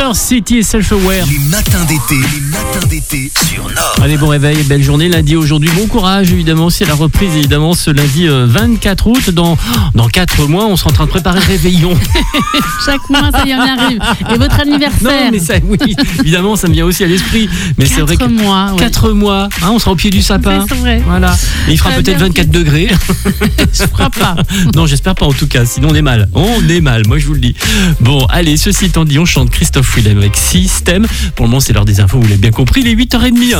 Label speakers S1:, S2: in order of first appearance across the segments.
S1: Earth City et Self-Aware.
S2: Les matins d'été sur Nord.
S1: Allez, bon réveil, belle journée lundi aujourd'hui. Bon courage, évidemment, c'est la reprise, évidemment, ce lundi 24 août. Dans 4 mois, on sera en train de préparer le réveillon.
S3: Chaque mois, ça y en arrive. Et votre anniversaire?
S1: Non, mais ça, oui, évidemment, ça me vient aussi à l'esprit. Mais c'est vrai que
S3: 4 mois, ouais.
S1: 4 mois, hein, on sera au pied du sapin.
S3: C'est vrai.
S1: Voilà. Et il fera peut-être 24 degrés.
S3: Je crois pas.
S1: Non, j'espère pas en tout cas, sinon on est mal. On est mal, moi je vous le dis. Bon, allez, ceci étant dit, on chante Christophe Willem avec System. Pour le moment, c'est l'heure des infos, vous l'avez bien compris, les 8h30.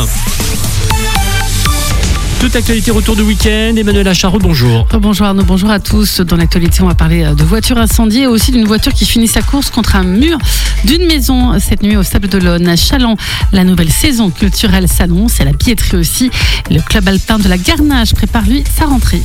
S1: Toute actualité retour de week-end. Emmanuel Acharot, bonjour.
S3: Bonjour Arnaud, bonjour à tous. Dans l'actualité, on va parler de voitures incendiées et aussi d'une voiture qui finit sa course contre un mur d'une maison cette nuit au Sable d'Olonne. À Châlons, la nouvelle saison culturelle s'annonce et la billetterie aussi. Le club alpin de la Garnache prépare lui sa rentrée.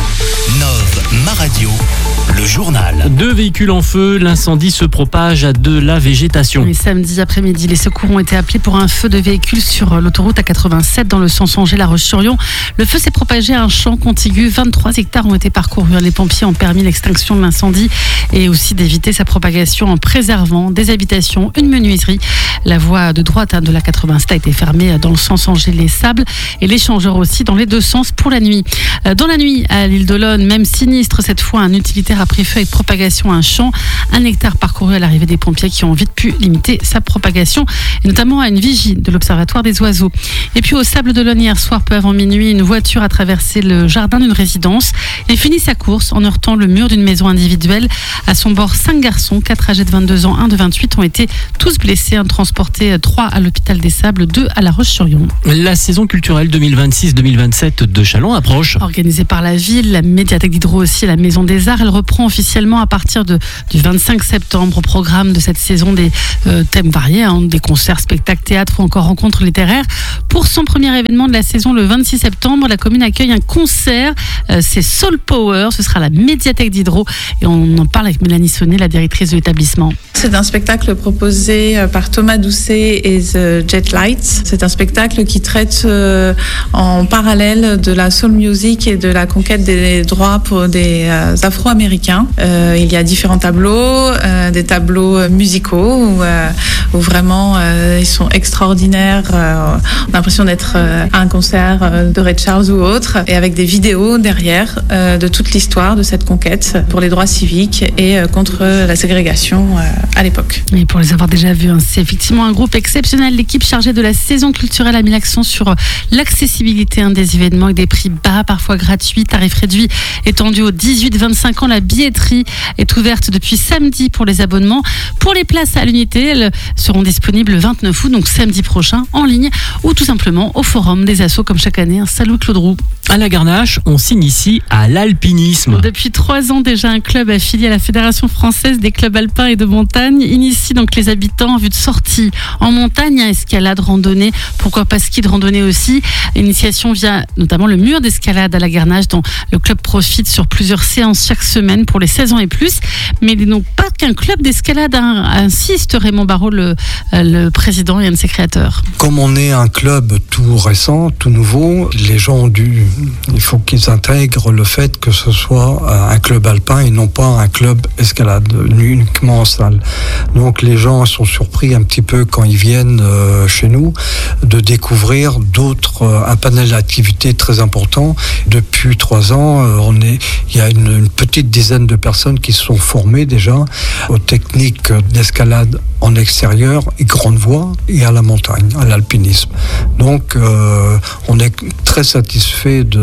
S2: Nov, ma radio, le journal.
S1: 2 véhicules en feu, l'incendie se propage à de la végétation.
S3: Et samedi après-midi, les secours ont été appelés pour un feu de véhicule sur l'autoroute A87 dans le sens Angers-La Roche-sur-Yon. Le feu s'est propagé à un champ contigu. 23 hectares ont été parcourus. Les pompiers ont permis l'extinction de l'incendie et aussi d'éviter sa propagation en préservant des habitations, une menuiserie. La voie de droite de la 87 a été fermée dans le sens Angers-les-Sables et l'échangeur aussi dans les deux sens pour la nuit. Dans la nuit, à l'île d'Olonne, même sinistre cette fois, un utilitaire a pris feu avec propagation à un champ. 1 hectare parcouru à l'arrivée des pompiers qui ont vite pu limiter sa propagation et notamment à une vigie de l'Observatoire des oiseaux. Et puis au Sable d'Olonne hier soir, peu avant minuit, une voiture a traversé le jardin d'une résidence et finit sa course en heurtant le mur d'une maison individuelle. À son bord, 5 garçons, 4 âgés de 22 ans, 1 de 28 ont été tous blessés, transportés 3 à l'hôpital des Sables, 2 à La Roche-sur-Yon.
S1: La saison culturelle 2026-2027 de Châlons approche.
S3: Organisée par la ville, la médiathèque d'Hydro aussi, la Maison des Arts, elle reprend officiellement à partir du 25 septembre. Au programme de cette saison des thèmes variés, des concerts, spectacles, théâtre ou encore rencontres littéraires. Pour son premier événement de la saison le 26 septembre, la commune accueille un concert, c'est Soul Power, ce sera à la médiathèque d'Hydro et on en parle avec Mélanie Sonnet, la directrice de l'établissement.
S4: C'est un spectacle proposé par Thomas Doucet et The Jet Lights. C'est un spectacle qui traite en parallèle de la soul music et de la conquête des droits pour des Afro-Américains. Il y a différents tableaux, des tableaux musicaux où vraiment ils sont extraordinaires. On a l'impression d'être à un concert de Ray Charles ou autre, et avec des vidéos derrière de toute l'histoire de cette conquête pour les droits civiques et contre la ségrégation à l'époque.
S3: Et pour les avoir déjà vus, c'est effectivement un groupe exceptionnel. L'équipe chargée de la saison culturelle a mis l'accent sur l'accessibilité des événements avec des prix bas, parfois gratuits, tarifs réduits étendus aux 18-25 ans. La billetterie est ouverte depuis samedi pour les abonnements. Pour les places à l'unité, elles seront disponibles le 29 août, donc samedi prochain, en ligne ou tout simplement au forum des assos comme chaque année. Salut Claude Roux.
S1: À la Garnache, on s'initie à l'alpinisme.
S3: Depuis 3 ans déjà, un club affilié à la Fédération française des clubs alpins et de montagne initie donc les habitants en vue de sortie en montagne, escalade, randonnée, pourquoi pas ski de randonnée aussi. Initiation via notamment le mur d'escalade à la Garnache dont le club profite sur plusieurs séances chaque semaine pour les 16 ans et plus. Mais il n'est donc pas qu'un club d'escalade, insiste Raymond Barraud, le président et un de ses créateurs.
S5: Comme on est un club tout récent, tout nouveau, les gens il faut qu'ils intègrent le fait que ce soit un club alpin et non pas un club escalade, uniquement en salle. Donc les gens sont surpris un petit peu quand ils viennent chez nous de découvrir un panel d'activités très important. Depuis 3 ans, il y a une petite dizaine de personnes qui se sont formées déjà aux techniques d'escalade en extérieur et grande voie et à la montagne, à l'alpinisme. Donc on est très satisfait de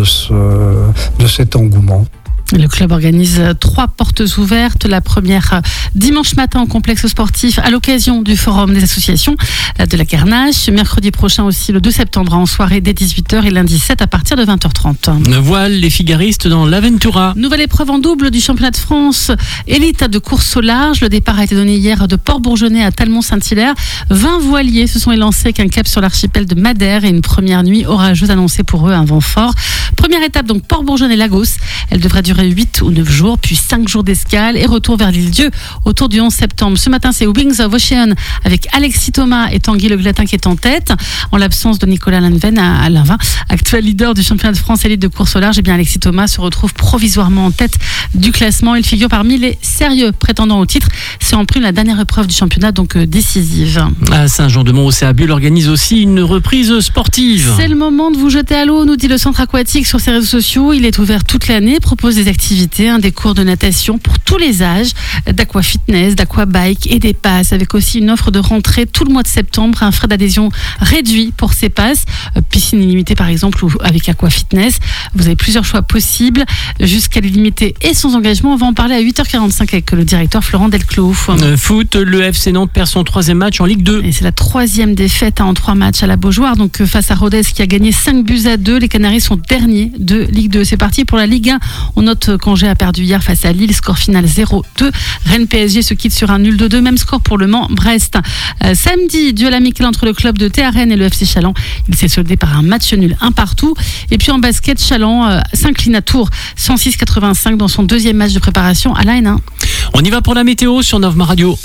S5: cet engouement.
S3: Le club organise 3 portes ouvertes. La première dimanche matin au complexe sportif à l'occasion du forum des associations de la Garnache. Mercredi prochain aussi, le 2 septembre en soirée dès 18h et lundi 7 à partir de 20h30.
S1: Voile les figaristes dans l'Aventura.
S3: Nouvelle épreuve en double du championnat de France élite de course au large. Le départ a été donné hier de Port-Bourgeonnais à Talmont-Saint-Hilaire. 20 voiliers se sont élancés avec un cap sur l'archipel de Madère et une première nuit orageuse annoncée pour eux, un vent fort. Première étape donc Port-Bourgeonnais-Lagos. Elle devrait durer durer 8 ou 9 jours, puis 5 jours d'escale et retour vers l'île-Dieu autour du 11 septembre. Ce matin, c'est Wings of Ocean avec Alexis Thomas et Tanguy Le Glatin qui est en tête. En l'absence de Nicolas Lanvin, actuel leader du championnat de France élite de course au large, Alexis Thomas se retrouve provisoirement en tête du classement. Il figure parmi les sérieux prétendants au titre. C'est en prime la dernière épreuve du championnat, donc décisive. À
S1: Saint-Jean-de-Mont, au Bulle organise aussi une reprise sportive.
S3: C'est le moment de vous jeter à l'eau, nous dit le centre aquatique sur ses réseaux sociaux. Il est ouvert toute l'année, propose des activités, des cours de natation pour tous les âges, d'aquafitness, d'aquabike et des passes, avec aussi une offre de rentrée tout le mois de septembre, un frais d'adhésion réduit pour ces passes, piscine illimitée par exemple ou avec aquafitness. Vous avez plusieurs choix possibles, jusqu'à l'illimité et sans engagement. On va en parler à 8h45 avec le directeur Florent Delclos.
S1: Foot, le FC Nantes perd son 3e match en Ligue 2.
S3: Et c'est la 3e défaite en 3 matchs à la Beaujoire, donc face à Rodez qui a gagné 5-2. Les Canaris sont derniers de Ligue 2. C'est parti pour la Ligue 1. On note qu'Angers a perdu hier face à Lille, score final 0-2. Rennes PSG se quitte sur un nul de 2, même score pour le Mans Brest. Samedi, duel amical entre le club de Théa Rennes et le FC Chaland. Il s'est soldé par un match nul 1-1. Et puis en basket, Chaland s'incline à Tours 106-85 dans son 2e match de préparation à l'A1.
S1: On y va pour la météo sur Nova Radio.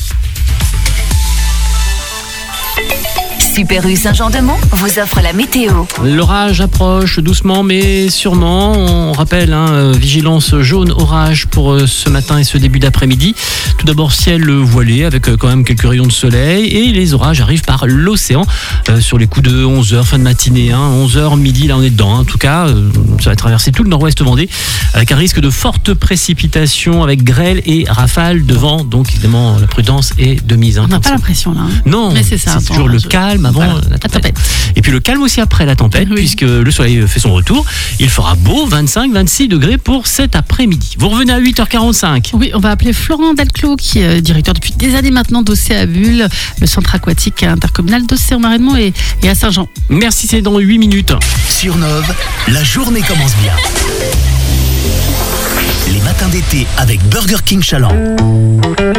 S6: Super U Saint-Jean-de-Mont vous offre la météo.
S1: L'orage approche doucement mais sûrement. On rappelle, vigilance jaune orage pour ce matin et ce début d'après-midi. Tout d'abord ciel voilé avec quand même quelques rayons de soleil et les orages arrivent par l'océan sur les coups de 11h, fin de matinée, 11h, midi, là on est dedans. En tout cas, ça va traverser tout le nord-ouest Vendée avec un risque de fortes précipitations avec grêle et rafales de vent. Donc évidemment la prudence est de mise.
S3: On n'a pas l'impression là.
S1: Non,
S3: mais c'est ça.
S1: C'est toujours le calme avant la tempête. Et puis le calme aussi après la tempête, oui. Puisque le soleil fait son retour. Il fera beau, 25-26 degrés pour cet après-midi. Vous revenez à 8h45.
S3: Oui, on va appeler Florent Delclos, qui est directeur depuis des années maintenant d'Océa Bulle, le centre aquatique intercommunal d'Océan-Marais-de-Mont et à Saint-Jean.
S1: Merci, c'est dans 8 minutes.
S2: Sur Nove, la journée commence bien. Les matins d'été avec Burger King Chaland.